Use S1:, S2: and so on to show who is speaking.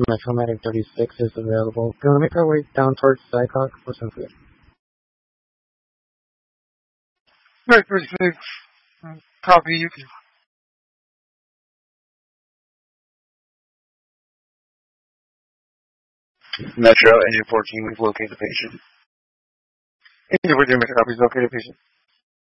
S1: Metromatic 36 is available. Gonna make our way down towards Sycock for some food.
S2: Right, 36. Copy, you can.
S3: Metro, Engine 14, we've located the patient.
S2: Engine 14, make a copy, locate a patient.